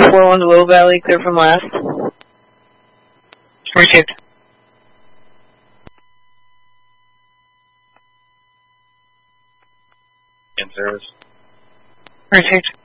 41 Low Valley, clear from last. Received. In service. Received.